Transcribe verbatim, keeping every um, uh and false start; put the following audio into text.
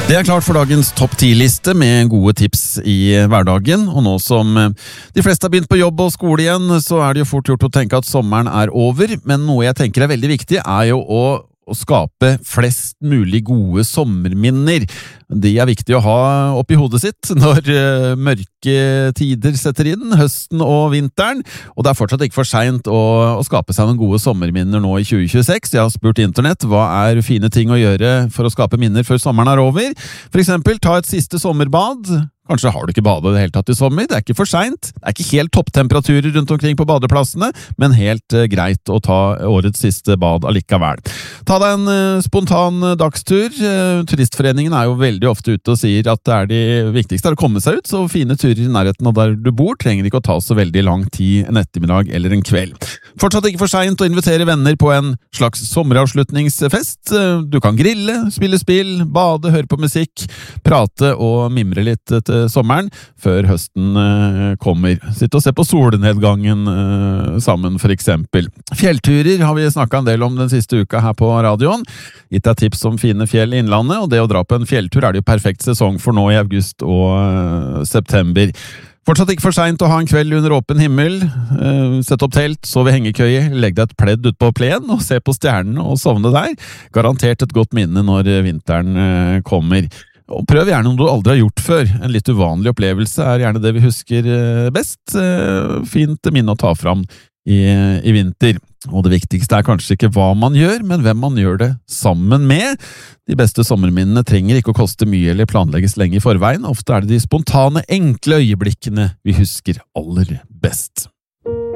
Det er klart for dagens topp ti-liste med gode tips i hverdagen, og nå som de fleste har begynt på jobb og skole igjen, så er det jo fort gjort å tenke at sommeren er over, men noe jeg tenker er veldig viktig er jo å å skape flest mulig gode sommerminner. De er viktig å ha oppi hodet sitt når uh, mørke tider setter inn, høsten og vinteren, og det er fortsatt ikke for sent å, å skape seg noen gode sommerminner nå i tjue tjueseks. Jeg har spurt internett, hva er fine ting å gjøre for å skape minner før sommeren er over? For eksempel, ta et siste sommerbad. Kanskje har du ikke badet i det hele tatt i sommer, det er ikke for sent. Det er ikke helt topptemperaturer rundt omkring på badeplassene, men helt uh, greit å ta årets siste bad allikevel. Ta deg en uh, spontan uh, dagstur. Uh, turistforeningen er jo veldig ofte ute og sier at det er de viktigste er å komme seg ut, så fine turer i nærheten av der du bor trenger ikke å ta så veldig lang tid en ettermiddag eller en kveld. Fortsatt ikke for sent å invitere venner på en slags sommeravslutningsfest. Uh, du kan grille, spille spill, bade, høre på musikk, prate og mimre litt til sommeren, før høsten uh, kommer. Sitt og se på solnedgangen uh, sammen, for eksempel. Fjellturer har vi snakket en del om den siste uka her på radioen. Gitt deg tips om fine fjell i innlandet, og det å dra på en fjelltur er det jo perfekt sesong for nå i august og uh, september. Fortsatt ikke for sent å ha en kveld under åpen himmel. Uh, sett opp telt, sov i hengekøye, legg deg et pledd ut på plenen og se på stjernene og sovne der. Garantert et godt minne når vinteren uh, kommer. Og prøv gjerne noe du aldri har gjort før. En litt uvanlig opplevelse er gjerne det vi husker best. Fint minne å ta fram i, i vinter. Og det viktigste er kanskje ikke hva man gjør, men hvem man gjør det sammen med. De beste sommerminnene trenger ikke å koste mye eller planlegges lenge i forveien. Ofte er det de spontane, enkle øyeblikkene vi husker aller best.